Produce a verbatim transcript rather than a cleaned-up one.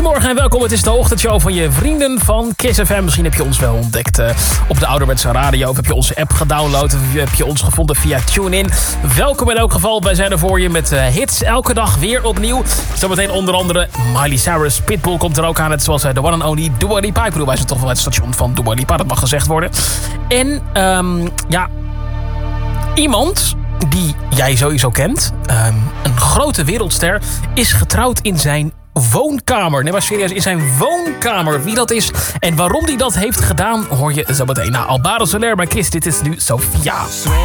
Goedemorgen en welkom. Het is de ochtendshow van je vrienden van Kiss F M. Misschien heb je ons wel ontdekt uh, op de ouderwetse radio. Of heb je onze app gedownload. Of heb je ons gevonden via TuneIn. Welkom in elk geval. Wij zijn er voor je met uh, hits. Elke dag weer opnieuw. Zometeen onder andere Miley Cyrus. Pitbull komt er ook aan. Het zoals uh, de one and only Dua Lipa. Ik bedoel, wij zijn toch wel het station van Dua Lipa. Dat mag gezegd worden. En um, ja... Iemand die jij sowieso kent. Um, een grote wereldster. Is getrouwd in zijn woonkamer. Nee, maar serieus, in zijn woonkamer. Wie dat is en waarom hij dat heeft gedaan, hoor je zo meteen. Nou, Alvaro Soler bij Kiss. Dit is nu Sofia.